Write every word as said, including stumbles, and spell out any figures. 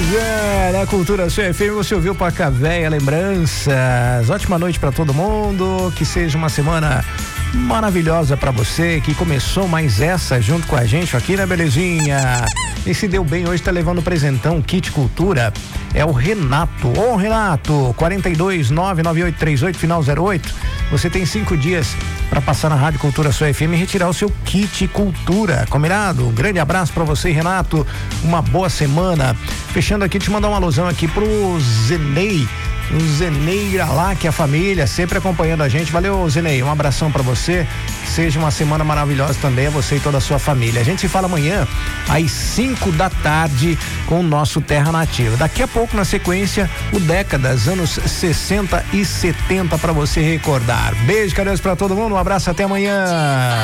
É, na Cultura Sua F M você ouviu Paca Véia, lembranças. Ótima noite pra todo mundo, que seja uma semana maravilhosa pra você, que começou mais essa junto com a gente aqui, né, belezinha? E se deu bem hoje, tá levando o presentão Kit Cultura, é o Renato. Ô Renato, quarenta e dois, nove nove oito três oito, final zero oito. Você tem cinco dias para passar na Rádio Cultura Sua F M e retirar o seu kit Cultura, combinado? Um grande abraço para você, Renato, uma boa semana. Fechando aqui, te mandar uma alusão aqui pro Zenei, o Zenei lá, que é a família, sempre acompanhando a gente. Valeu, Zenei, um abração para você, que seja uma semana maravilhosa também, a você e toda a sua família. A gente se fala amanhã às cinco da tarde com o nosso Terra Nativa. Daqui a pouco, na sequência, o Décadas, anos sessenta e setenta, para você recordar. Beijo, carinhos para todo mundo, um abraço, até amanhã.